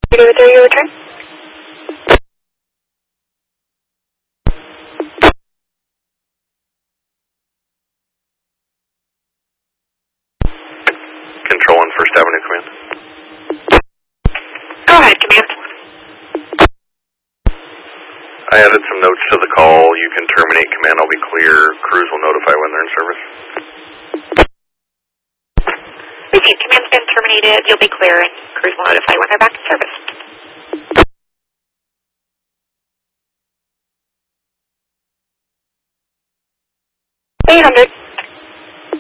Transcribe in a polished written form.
3 your return. Control 1 First Avenue Command. Go ahead, Command. I added some notes to the call. You can terminate command. I'll be clear. Crews will notify when they're in service. Received. Command's been terminated. You'll be clear, and crews will notify when they're back in service. 800.